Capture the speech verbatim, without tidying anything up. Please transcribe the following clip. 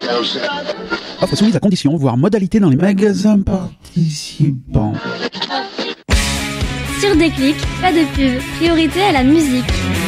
Offre soumise à conditions, voire modalité dans les magasins participants. Sur Déclic, pas de pub, priorité à la musique.